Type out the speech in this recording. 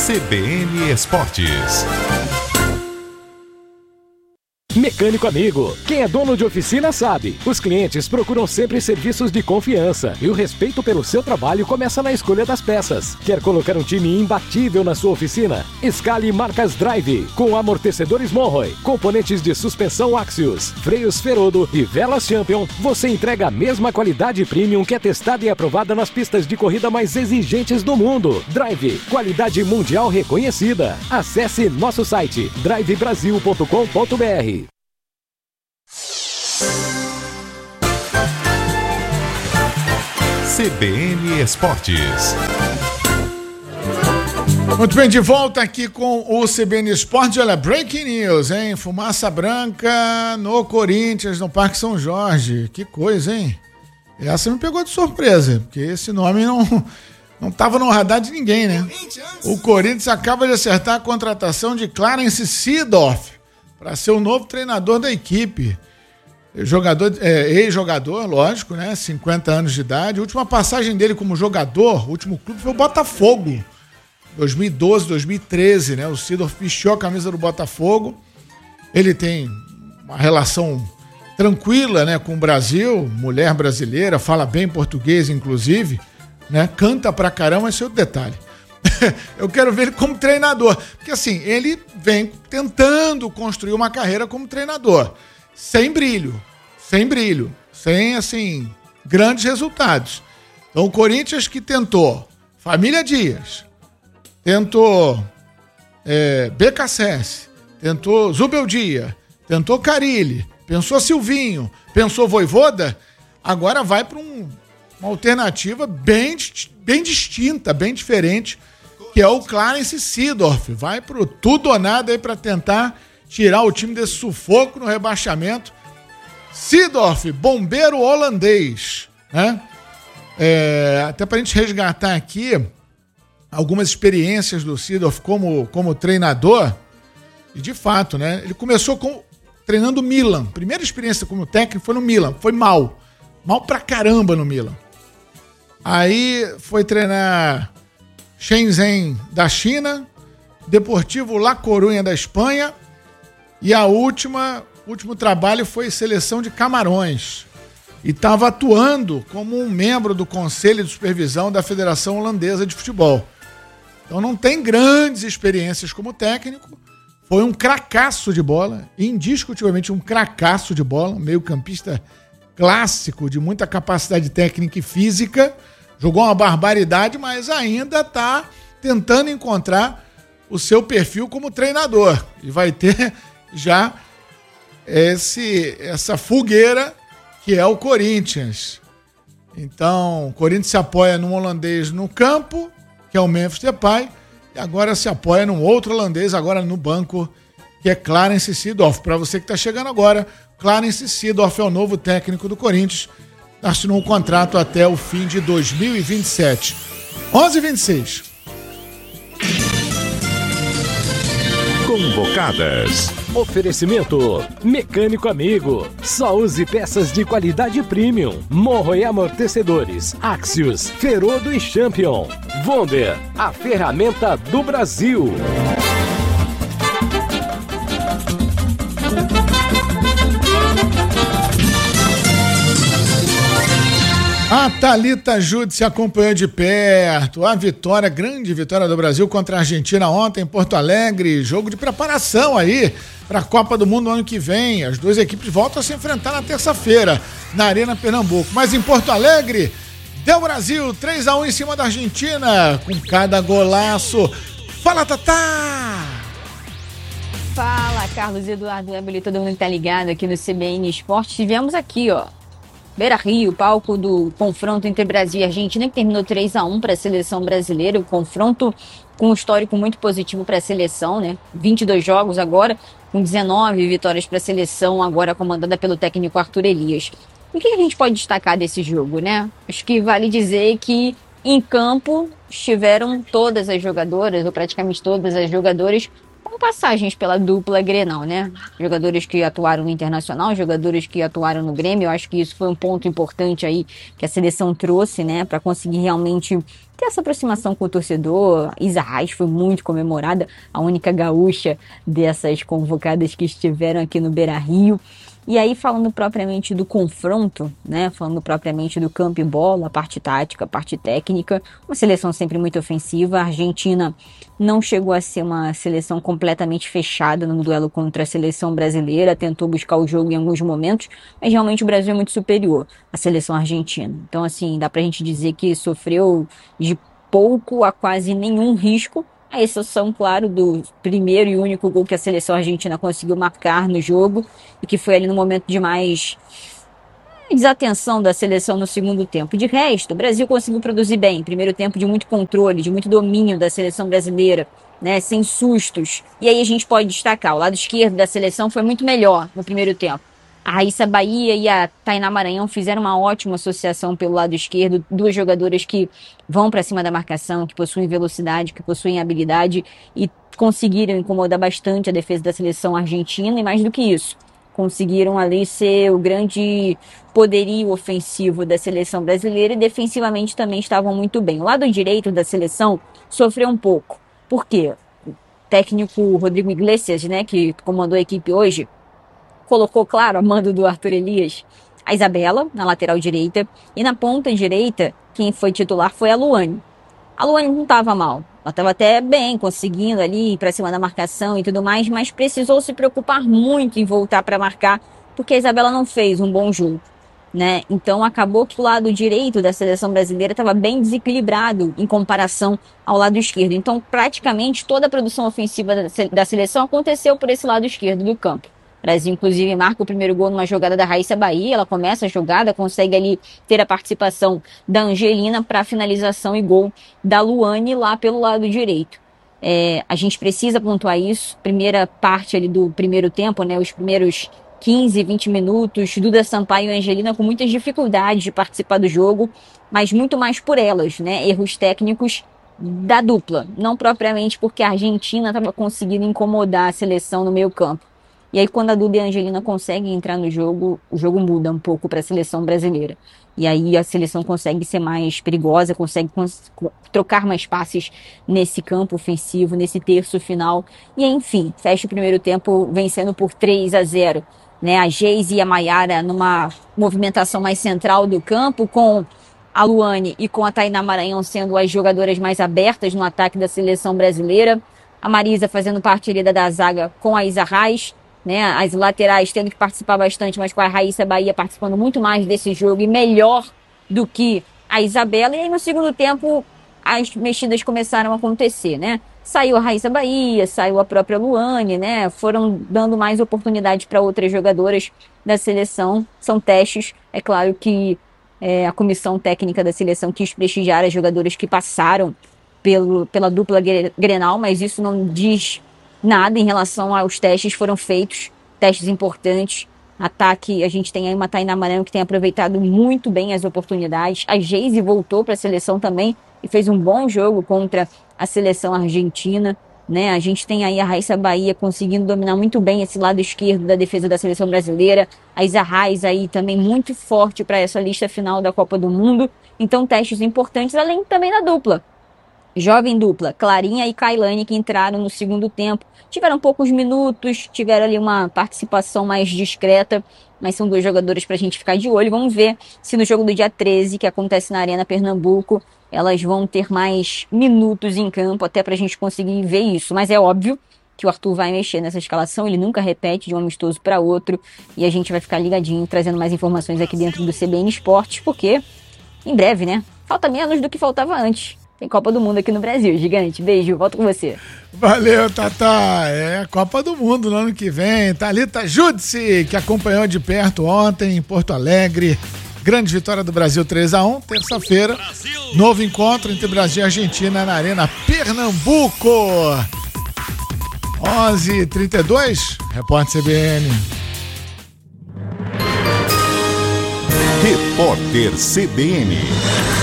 CBN Esportes. Mecânico Amigo. Quem é dono de oficina sabe. Os clientes procuram sempre serviços de confiança e o respeito pelo seu trabalho começa na escolha das peças. Quer colocar um time imbatível na sua oficina? Escale marcas Drive, com amortecedores Monroe, componentes de suspensão Axios, freios Ferodo e velas Champion. Você entrega a mesma qualidade premium que é testada e aprovada nas pistas de corrida mais exigentes do mundo. Drive, qualidade mundial reconhecida. Acesse nosso site drivebrasil.com.br. CBN Esportes. Muito bem, de volta aqui com o CBN Esportes. Olha, breaking news, hein? Fumaça branca no Corinthians, no Parque São Jorge. Que coisa, hein? Essa me pegou de surpresa, porque esse nome não estava no radar de ninguém, né? O Corinthians acaba de acertar a contratação de Clarence Seedorf para ser o novo treinador da equipe. Ex-jogador, lógico, né? 50 anos de idade. A última passagem dele como jogador, o último clube foi o Botafogo. 2012, 2013, né? O Seedorf vestiu a camisa do Botafogo. Ele tem uma relação tranquila, né, com o Brasil, mulher brasileira, fala bem português, inclusive, né? Canta pra caramba, esse é outro detalhe. Eu quero ver ele como treinador, porque assim, ele vem tentando construir uma carreira como treinador. Sem brilho, sem, assim, grandes resultados. Então, o Corinthians que tentou Família Dias, tentou BKSS, tentou Zubeldia, tentou Carille, pensou Silvinho, pensou Vojvoda, agora vai para uma alternativa bem distinta, bem diferente, que é o Clarence Seedorf. Vai pro tudo ou nada aí para tentar tirar o time desse sufoco no rebaixamento. Seedorf, bombeiro holandês, né? Até pra gente resgatar aqui algumas experiências do Seedorf como treinador, e de fato, né? Ele começou treinando o Milan. Primeira experiência como técnico foi no Milan. Foi mal pra caramba no Milan. Aí foi treinar Shenzhen da China, Deportivo La Coruña da Espanha, e o último trabalho foi seleção de Camarões. E estava atuando como um membro do Conselho de Supervisão da Federação Holandesa de Futebol. Então não tem grandes experiências como técnico. Foi um cracaço de bola, indiscutivelmente um cracaço de bola, meio-campista clássico, de muita capacidade técnica e física. Jogou uma barbaridade, mas ainda está tentando encontrar o seu perfil como treinador. E vai ter já essa fogueira que é o Corinthians. Então, o Corinthians se apoia num holandês no campo, que é o Memphis Depay, e agora se apoia num outro holandês, agora no banco, que é Clarence Seedorf. Para você que está chegando agora, Clarence Seedorf é o novo técnico do Corinthians, assinou um contrato até o fim de 2027. 11h26. Convocadas. Oferecimento Mecânico Amigo. Só use peças de qualidade premium. Monroe Amortecedores, Axios, Ferodo e Champion. Wonder, a ferramenta do Brasil. A Thalita Jude se acompanhou de perto. A vitória, grande vitória do Brasil contra a Argentina ontem em Porto Alegre. Jogo de preparação aí para a Copa do Mundo no ano que vem. As duas equipes voltam a se enfrentar na terça-feira na Arena Pernambuco. Mas em Porto Alegre, deu Brasil 3-1 em cima da Argentina, com cada golaço. Fala, Tatá! Fala, Carlos Eduardo Ebeli, todo mundo que tá ligado aqui no CBN Esportes. Tivemos aqui, Beira-Rio, palco do confronto entre Brasil e Argentina, que terminou 3-1 para a seleção brasileira. O confronto com um histórico muito positivo para a seleção, né? 22 jogos agora, com 19 vitórias para a seleção, agora comandada pelo técnico Arthur Elias. O que a gente pode destacar desse jogo, né? Acho que vale dizer que em campo estiveram todas as jogadoras, ou praticamente todas as jogadoras, com passagens pela dupla Grenal, né? Jogadores que atuaram no Internacional, jogadores que atuaram no Grêmio. Eu acho que isso foi um ponto importante aí que a seleção trouxe, né? Para conseguir realmente ter essa aproximação com o torcedor. Isa Reis foi muito comemorada, a única gaúcha dessas convocadas que estiveram aqui no Beira-Rio. E aí, falando propriamente do confronto, né? Falando propriamente do campo e bola, a parte tática, a parte técnica, uma seleção sempre muito ofensiva. A Argentina não chegou a ser uma seleção completamente fechada no duelo contra a seleção brasileira, tentou buscar o jogo em alguns momentos, mas realmente o Brasil é muito superior à seleção argentina. Então, assim, dá pra gente dizer que sofreu de pouco a quase nenhum risco, a exceção, claro, do primeiro e único gol que a seleção argentina conseguiu marcar no jogo e que foi ali no momento de mais desatenção da seleção no segundo tempo. De resto, o Brasil conseguiu produzir bem. Primeiro tempo de muito controle, de muito domínio da seleção brasileira, né, sem sustos. E aí a gente pode destacar, o lado esquerdo da seleção foi muito melhor no primeiro tempo. A Raíssa Bahia e a Tainá Maranhão fizeram uma ótima associação pelo lado esquerdo, duas jogadoras que vão para cima da marcação, que possuem velocidade, que possuem habilidade e conseguiram incomodar bastante a defesa da seleção argentina e mais do que isso, conseguiram ali ser o grande poderio ofensivo da seleção brasileira e defensivamente também estavam muito bem. O lado direito da seleção sofreu um pouco. Por quê? O técnico Rodrigo Iglesias, né, que comandou a equipe hoje, colocou, claro, a mando do Arthur Elias, a Isabela na lateral direita e na ponta direita quem foi titular foi a Luane. A Luane não estava mal, ela estava até bem, conseguindo ali ir para cima da marcação e tudo mais, mas precisou se preocupar muito em voltar para marcar porque a Isabela não fez um bom jogo, né? Então acabou que o lado direito da seleção brasileira estava bem desequilibrado em comparação ao lado esquerdo. Então praticamente toda a produção ofensiva da seleção aconteceu por esse lado esquerdo do campo. O Brasil, inclusive, marca o primeiro gol numa jogada da Raíssa Bahia. Ela começa a jogada, consegue ali ter a participação da Angelina para a finalização e gol da Luane lá pelo lado direito. A gente precisa pontuar isso. Primeira parte ali do primeiro tempo, né, os primeiros 15, 20 minutos, Duda Sampaio e Angelina com muitas dificuldades de participar do jogo, mas muito mais por elas, né, erros técnicos da dupla. Não propriamente porque a Argentina estava conseguindo incomodar a seleção no meio campo. E aí, quando a Duda e a Angelina conseguem entrar no jogo, o jogo muda um pouco para a seleção brasileira. E aí a seleção consegue ser mais perigosa, consegue trocar mais passes nesse campo ofensivo, nesse terço final. E enfim, fecha o primeiro tempo vencendo por 3-0. Né? A Geise e a Maiara numa movimentação mais central do campo, com a Luane e com a Tainá Maranhão sendo as jogadoras mais abertas no ataque da seleção brasileira. A Marisa fazendo parte ali da zaga com a Isa Reis. Né, as laterais tendo que participar bastante, mas com a Raíssa Bahia participando muito mais desse jogo e melhor do que a Isabela. E aí no segundo tempo as mexidas começaram a acontecer, né? Saiu a Raíssa Bahia, saiu a própria Luane, né? Foram dando mais oportunidade para outras jogadoras da seleção. São testes, é claro que a comissão técnica da seleção quis prestigiar as jogadoras que passaram pela dupla Grenal, mas isso não diz nada em relação aos testes. Foram feitos testes importantes. Ataque, a gente tem aí uma Tainá Maranhão que tem aproveitado muito bem as oportunidades. A Geise voltou para a seleção também e fez um bom jogo contra a seleção argentina, né? A gente tem aí a Raíssa Bahia conseguindo dominar muito bem esse lado esquerdo da defesa da seleção brasileira. A Isa Reis aí também muito forte para essa lista final da Copa do Mundo. Então testes importantes, além também da dupla. Jovem dupla, Clarinha e Kailane, que entraram no segundo tempo. Tiveram poucos minutos, tiveram ali uma participação mais discreta, mas são dois jogadores pra gente ficar de olho. Vamos ver se no jogo do dia 13, que acontece na Arena Pernambuco, elas vão ter mais minutos em campo, até pra gente conseguir ver isso. Mas é óbvio que o Arthur vai mexer nessa escalação, ele nunca repete de um amistoso para outro, e a gente vai ficar ligadinho, trazendo mais informações aqui dentro do CBN Esportes, porque em breve, né? Falta menos do que faltava antes. Tem Copa do Mundo aqui no Brasil, gigante. Beijo, volto com você. Valeu, Tatá. Copa do Mundo no ano que vem. Thalita Júdice, que acompanhou de perto ontem em Porto Alegre. Grande vitória do Brasil 3-1. Terça-feira, novo encontro entre Brasil e Argentina na Arena Pernambuco. 11h32, repórter CBN. Repórter CBN.